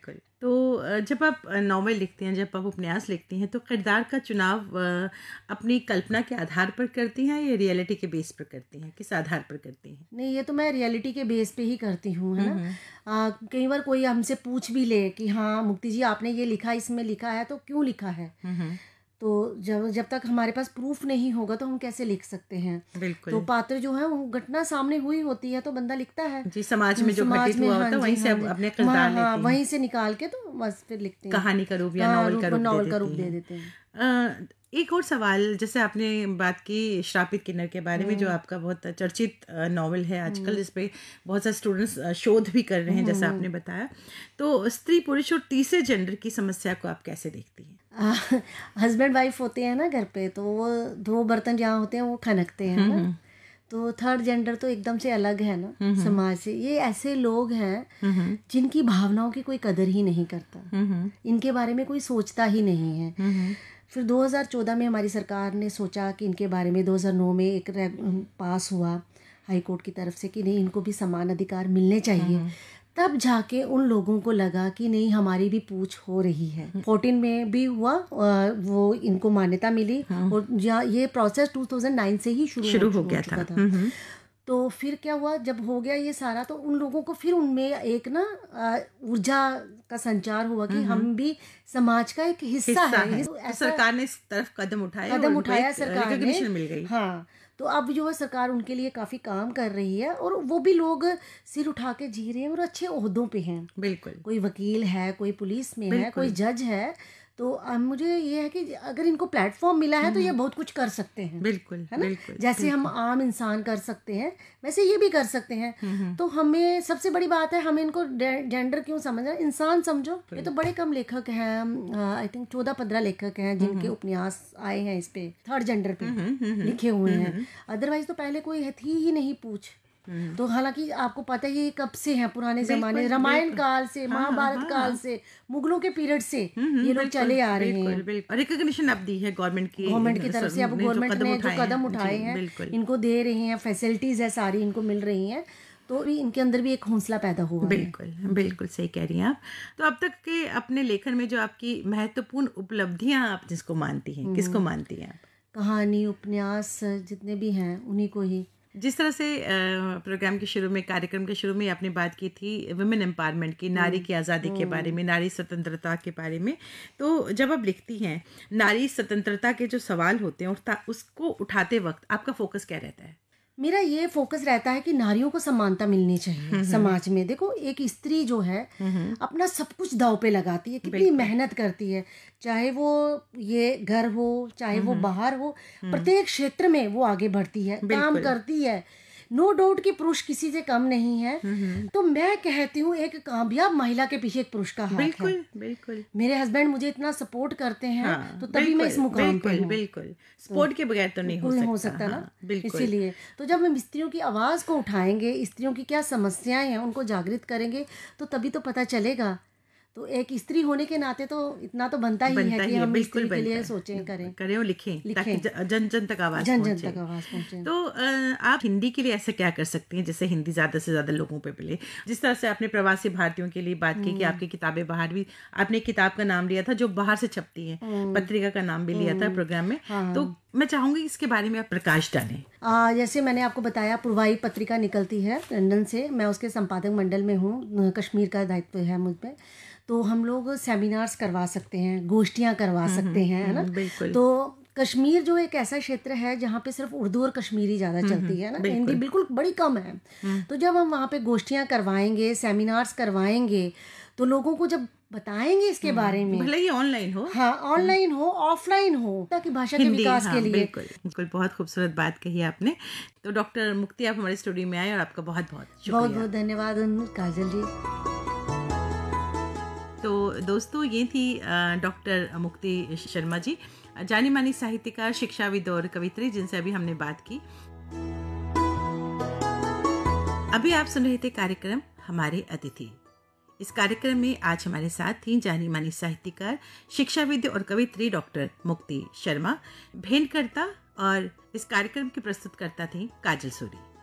बिल्कुल। तो जब आप नॉवेल लिखती हैं, जब आप उपन्यास लिखती हैं, तो किरदार का चुनाव अपनी कल्पना के आधार पर करती हैं या रियलिटी के बेस पर करती हैं? किस आधार पर करती हैं? नहीं, ये तो मैं रियलिटी के बेस पे ही करती हूँ, है ना। कई बार कोई हमसे पूछ भी ले कि हाँ मुक्ति जी आपने ये लिखा, इसमें लिखा है तो क्यों लिखा है। तो जब जब तक हमारे पास प्रूफ नहीं होगा तो हम कैसे लिख सकते हैं। बिल्कुल। तो पात्र जो है वो घटना सामने हुई होती है तो बंदा लिखता है जी, समाज में जो घटित हुआ होता है वहीं से अपने किरदार लेते हैं, वहीं से निकाल के तो बस फिर लिखते हैं, कहानी का रूप या नॉवल का रूप दे देते हैं। एक और सवाल, जैसे आपने बात की श्रापित किन्नर के बारे में, जो आपका बहुत चर्चित नॉवल है आजकल, जिस पे बहुत सारे स्टूडेंट्स शोध भी कर रहे हैं, जैसा आपने बताया। तो स्त्री पुरुष और तीसरे जेंडर की समस्या को आप कैसे देखती हैं? हस्बैंड वाइफ होते हैं ना घर पे, तो वो दो बर्तन जहाँ होते हैं वो खनकते हैं ना। तो थर्ड जेंडर तो एकदम से अलग है ना समाज से। ये ऐसे लोग हैं जिनकी भावनाओं की कोई कदर ही नहीं करता, इनके बारे में कोई सोचता ही नहीं है। फिर 2014 में हमारी सरकार ने सोचा कि इनके बारे में, 2009 में एक पास हुआ हाई कोर्ट की तरफ से कि नहीं इनको भी समान अधिकार मिलने चाहिए। तब जाके उन लोगों को लगा कि नहीं हमारी भी पूछ हो रही है। 14 में भी हुआ, वो इनको मान्यता मिली। और ये प्रोसेस 2009 से ही शुरू हो गया था। तो फिर क्या हुआ, जब हो गया ये सारा, तो उन लोगों को फिर उनमें एक ना ऊर्जा का संचार हुआ कि हम भी समाज का एक हिस्सा है। तो सरकार ने इस तरफ कदम उठाया, सरकार ने, मिल गई। हाँ, तो अब जो है सरकार उनके लिए काफ़ी काम कर रही है और वो भी लोग सिर उठा के जी रहे हैं और अच्छे ओहदों पे हैं। बिल्कुल। कोई वकील है, कोई पुलिस में है, कोई जज है। तो मुझे ये है कि अगर इनको प्लेटफॉर्म मिला है तो ये बहुत कुछ कर सकते हैं। बिल्कुल, है ना। बिल्कुल, जैसे हम आम इंसान कर सकते हैं वैसे ये भी कर सकते हैं। तो हमें सबसे बड़ी बात है, हमें इनको जेंडर क्यों समझना, इंसान समझो। ये तो बड़े कम लेखक हैं, आई थिंक 14-15 लेखक हैं जिनके उपन्यास आए हैं इस पे, थर्ड जेंडर पे लिखे हुए हैं। अदरवाइज तो पहले कोई थी ही नहीं पूछ। तो हालांकि आपको पता है ये कब से हैं, पुराने जमाने, रामायण काल से, महाभारत काल से, मुगलों के पीरियड से ये लोग चले आ रहे हैं। रिकॉग्निशन अब दी है गवर्नमेंट की तरफ से। अब गवर्नमेंट ने जो कदम उठाए हैं इनको दे रहे हैं, फैसिलिटीज है सारी इनको मिल रही हैं, तो इनके अंदर भी एक हौसला पैदा हुआ। बिल्कुल, बिल्कुल सही कह रही हैं आप। तो अब तक के अपने लेखन में जो आपकी महत्वपूर्ण उपलब्धियां आप जिसको मानती हैं, किसको मानती हैं आप? कहानी, उपन्यास जितने भी हैं उन्हीं को ही। जिस तरह से प्रोग्राम के शुरू में, कार्यक्रम के शुरू में आपने बात की थी वुमेन एम्पावरमेंट की, नारी की आज़ादी के बारे में, नारी स्वतंत्रता के बारे में, तो जब आप लिखती हैं नारी स्वतंत्रता के जो सवाल होते हैं उसको उठाते वक्त आपका फोकस क्या रहता है? मेरा ये फोकस रहता है कि नारियों को समानता मिलनी चाहिए समाज में। देखो एक स्त्री जो है अपना सब कुछ दांव पे लगाती है, कितनी मेहनत करती है, चाहे वो ये घर हो चाहे वो बाहर हो, प्रत्येक क्षेत्र में वो आगे बढ़ती है, काम करती है। नो डाउट कि पुरुष किसी से कम नहीं है। तो मैं कहती हूँ एक कामयाब महिला के पीछे एक पुरुष का हाथ बिल्कुल, है। बिल्कुल। मेरे हस्बैंड मुझे इतना सपोर्ट करते हैं, हाँ, तो तभी मैं इस मुकाम पे हूँ। बिल्कुल, सपोर्ट के बगैर तो नहीं हो सकता ना। इसीलिए तो जब हम स्त्रियों की आवाज को उठाएंगे, स्त्रियों की क्या समस्याएं हैं उनको जागृत करेंगे, तो तभी तो पता चलेगा। तो एक स्त्री होने के नाते तो इतना तो बनता ही है कि हम स्त्री के लिए सोचें, करें और लिखें ताकि जन जन तक आवाज पहुंचे। तो आप हिंदी के लिए ऐसा क्या कर सकती हैं जिससे हिंदी ज्यादा से ज्यादा लोगों पे मिले? जिस तरह से आपने प्रवासी भारतीयों के लिए बात की कि आपकी किताबें बाहर भी, आपने एक किताब का नाम लिया था जो बाहर से छपती है, पत्रिका का नाम भी लिया था प्रोग्राम में। तो मैं चाहूंगी इसके बारे में आप प्रकाश डालें। जैसे मैंने आपको बताया पूर्वाई पत्रिका निकलती है लंदन से, मैं उसके संपादक मंडल में हूँ, कश्मीर का दायित्व है मुझ पे। तो हम लोग सेमिनार्स करवा सकते हैं, गोष्ठियाँ करवा सकते हैं, है ना। तो कश्मीर जो एक ऐसा क्षेत्र है जहाँ पे सिर्फ उर्दू और कश्मीरी ज़्यादा चलती है ना, हिंदी बिल्कुल बड़ी कम है। तो जब हम वहाँ पे गोष्ठियाँ करवाएंगे, सेमिनार्स करवाएंगे, तो लोगों को जब बताएंगे इसके बारे में, भले ही ऑनलाइन हो, हाँ ऑनलाइन हो, ऑफलाइन हो, ताकि भाषा के विकास के लिए। बिल्कुल, बहुत खूबसूरत बात कही आपने। तो डॉक्टर मुक्ति आप हमारे स्टूडियो में आए और आपका बहुत बहुत धन्यवाद काजल जी। तो दोस्तों ये थी डॉक्टर मुक्ति शर्मा जी, जानी मानी साहित्यकार, शिक्षाविद और कवित्री, जिनसे अभी हमने बात की। अभी आप सुन रहे थे कार्यक्रम हमारे अतिथि। इस कार्यक्रम में आज हमारे साथ थी जानी मानी साहित्यकार, शिक्षाविद और कवित्री डॉक्टर मुक्ति शर्मा, भेंटकर्ता, और इस कार्यक्रम की प्रस्तुतकर्ता थी काजल सूरी।